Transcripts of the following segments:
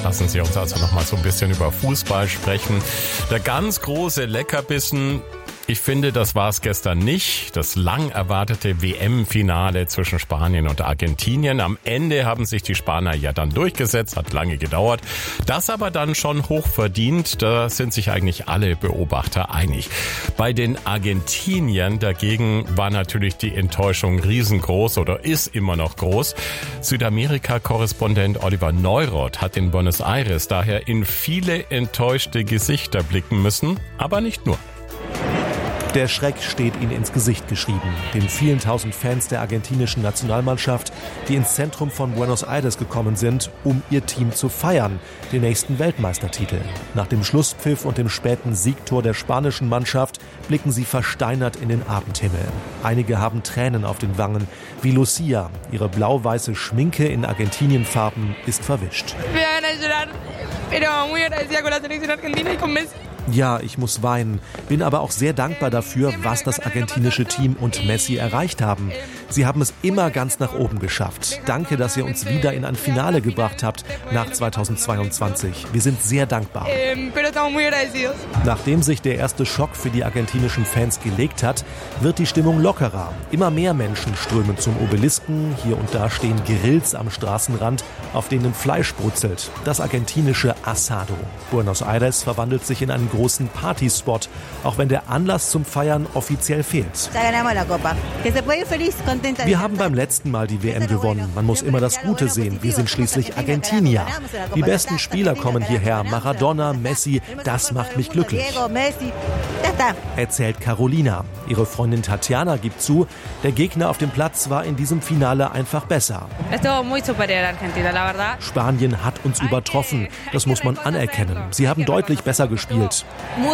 Lassen Sie uns also nochmal so ein bisschen über Fußball sprechen. Der ganz große Leckerbissen, ich finde, das war es gestern nicht. Das lang erwartete WM-Finale zwischen Spanien und Argentinien. Am Ende haben sich die Spanier ja dann durchgesetzt, hat lange gedauert. Das aber dann schon hochverdient, da sind sich eigentlich alle Beobachter einig. Bei den Argentiniern dagegen war natürlich die Enttäuschung riesengroß oder ist immer noch groß. Südamerika-Korrespondent Oliver Neuroth hat in Buenos Aires daher in viele enttäuschte Gesichter blicken müssen, aber nicht nur. Der Schreck steht ihnen ins Gesicht geschrieben. Den vielen tausend Fans der argentinischen Nationalmannschaft, die ins Zentrum von Buenos Aires gekommen sind, um ihr Team zu feiern, den nächsten Weltmeistertitel. Nach dem Schlusspfiff und dem späten Siegtor der spanischen Mannschaft blicken sie versteinert in den Abendhimmel. Einige haben Tränen auf den Wangen, wie Lucia. Ihre blau-weiße Schminke in Argentinienfarben ist verwischt. Ja, ich muss weinen, bin aber auch sehr dankbar dafür, was das argentinische Team und Messi erreicht haben. Sie haben es immer ganz nach oben geschafft. Danke, dass ihr uns wieder in ein Finale gebracht habt nach 2022. Wir sind sehr dankbar. Nachdem sich der erste Schock für die argentinischen Fans gelegt hat, wird die Stimmung lockerer. Immer mehr Menschen strömen zum Obelisken. Hier und da stehen Grills am Straßenrand, auf denen Fleisch brutzelt. Das argentinische Asado. Buenos Aires verwandelt sich in einen großen Partyspot, auch wenn der Anlass zum Feiern offiziell fehlt. Wir haben beim letzten Mal die WM gewonnen. Man muss immer das Gute sehen. Wir sind schließlich Argentinier. Die besten Spieler kommen hierher. Maradona, Messi, das macht mich glücklich. Erzählt Carolina. Ihre Freundin Tatjana gibt zu, der Gegner auf dem Platz war in diesem Finale einfach besser. Spanien hat uns übertroffen. Das muss man anerkennen. Sie haben deutlich besser gespielt.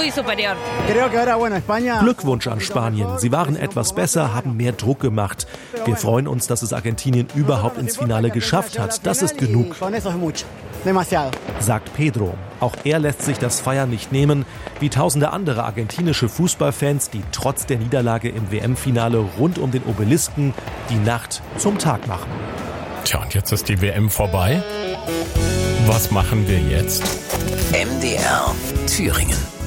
Glückwunsch an Spanien. Sie waren etwas besser, haben mehr Druck gemacht. Wir freuen uns, dass es Argentinien überhaupt ins Finale geschafft hat. Das ist genug, sagt Pedro. Auch er lässt sich das Feiern nicht nehmen, wie tausende andere argentinische Fußballfans, die trotz der Niederlage im WM-Finale rund um den Obelisken die Nacht zum Tag machen. Tja, und jetzt ist die WM vorbei. Was machen wir jetzt? MDR Thüringen.